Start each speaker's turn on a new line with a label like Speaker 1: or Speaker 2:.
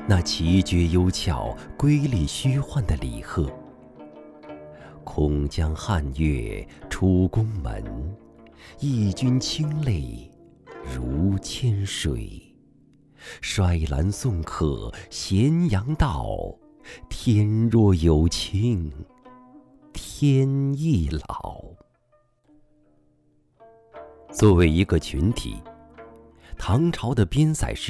Speaker 1: 那奇绝幽峭、瑰丽虚幻的李贺。空江汉月出宫门，义军清泪如千水。衰兰送客咸阳道，天若有情天亦老。作为一个群体，唐朝的边塞诗